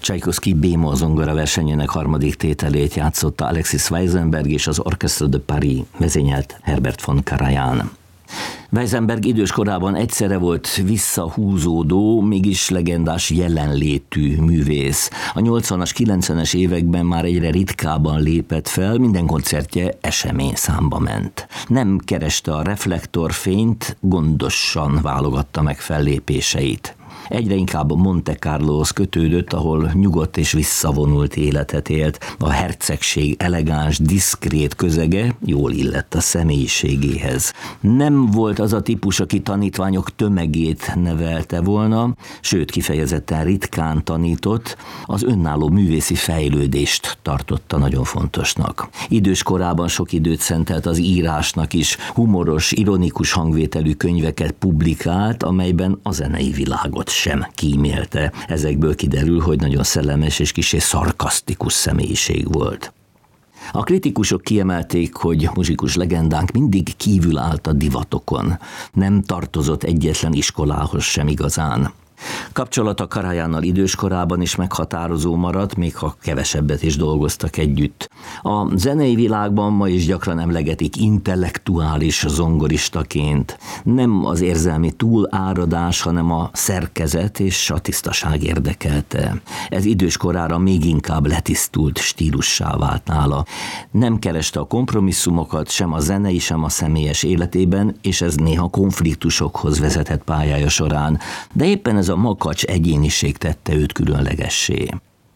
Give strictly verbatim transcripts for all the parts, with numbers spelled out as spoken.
Csajkovszky B-moll zongora versenyének harmadik tételét játszotta Alexis Weisenberg és az Orchestre de Paris vezényelt Herbert von Karajan. Weisenberg idős korában egyszerre volt visszahúzódó, mégis legendás jelenlétű művész. A nyolcvanas, kilencvenes években már egyre ritkábban lépett fel, minden koncertje eseményszámba ment. Nem kereste a reflektorfényt, gondosan válogatta meg fellépéseit. Egyre inkább Monte Carlohoz kötődött, ahol nyugodt és visszavonult életet élt. A hercegség elegáns, diszkrét közege jól illett a személyiségéhez. Nem volt az a típus, aki tanítványok tömegét nevelte volna, sőt kifejezetten ritkán tanított, az önálló művészi fejlődést tartotta nagyon fontosnak. Idős korában sok időt szentelt az írásnak is, humoros, ironikus hangvételű könyveket publikált, amelyben a zenei világot sem kímélte. Ezekből kiderül, hogy nagyon szellemes és kissé szarkasztikus személyiség volt. A kritikusok kiemelték, hogy muzsikus legendánk mindig kívül állt a divatokon. Nem tartozott egyetlen iskolához sem igazán. Kapcsolata Karajannal időskorában is meghatározó maradt, még ha kevesebbet is dolgoztak együtt. A zenei világban ma is gyakran emlegetik intellektuális zongoristaként. Nem az érzelmi túláradás, hanem a szerkezet és a tisztaság érdekelte. Ez időskorára még inkább letisztult stílussá vált nála. Nem kereste a kompromisszumokat sem a zenei, sem a személyes életében, és ez néha konfliktusokhoz vezetett pályája során, de éppen ez a makacs egyéniség tette őt különlegessé.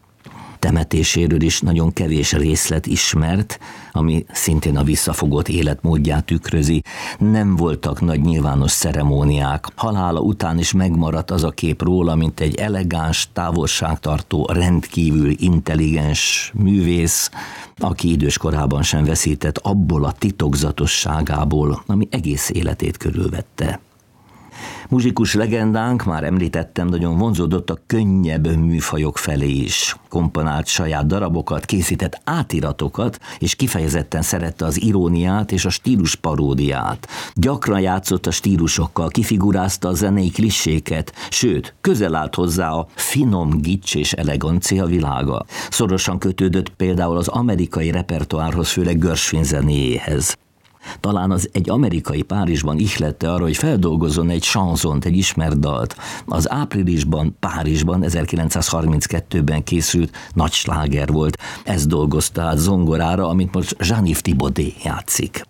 Temetéséről is nagyon kevés részlet ismert, ami szintén a visszafogott életmódját tükrözi. Nem voltak nagy nyilvános ceremóniák. Halála után is megmaradt az a kép róla, mint egy elegáns, távolságtartó, rendkívül intelligens művész, aki idős korában sem veszített abból a titokzatosságából, ami egész életét körülvette. Muzsikus legendánk, már említettem, nagyon vonzódott a könnyebb műfajok felé is. Komponált saját darabokat, készített átiratokat, és kifejezetten szerette az iróniát és a stílus paródiát. Gyakran játszott a stílusokkal, kifigurázta a zenei klisséket, sőt, közel állt hozzá a finom gics és elegancia világa. Szorosan kötődött például az amerikai repertoárhoz, főleg Gershwin zenéjéhez. Talán az egy amerikai Párizsban ihlette arra, hogy feldolgozzon egy chansont, egy ismert dalt. Az áprilisban Párizsban ezerkilencszázharminckettőben készült nagy sláger volt. Ez dolgozta át zongorára, amit most Jean-Yves Thibaudet játszik.